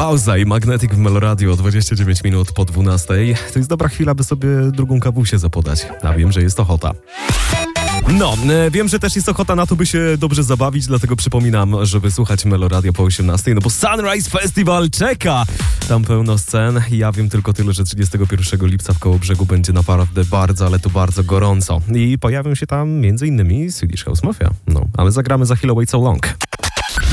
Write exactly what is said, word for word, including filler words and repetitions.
Bauza i Magnetic w Meloradio o dwadzieścia dziewięć minut po dwunastej. To jest dobra chwila, by sobie drugą kawusię zapodać. A wiem, że jest ochota. No, wiem, że też jest ochota na to, by się dobrze zabawić, dlatego przypominam, żeby słuchać Meloradio po osiemnastej, no bo Sunrise Festival czeka! Tam pełno scen i ja wiem tylko tyle, że trzydziestego pierwszego lipca w Kołobrzegu będzie naprawdę bardzo, ale to bardzo gorąco. I pojawią się tam między innymi Swedish House Mafia. No, ale zagramy za chwilę Wait So Long.